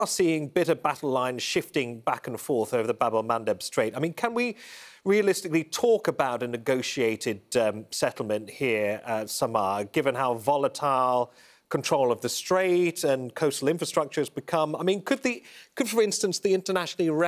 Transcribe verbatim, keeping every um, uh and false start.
are seeing bitter battle lines shifting back and forth over the Bab el-Mandeb Strait. I mean, can we realistically talk about a negotiated um, settlement here, uh, Samar, given how volatile control of the strait and coastal infrastructure has become? I mean, could the, could, for instance, the internationally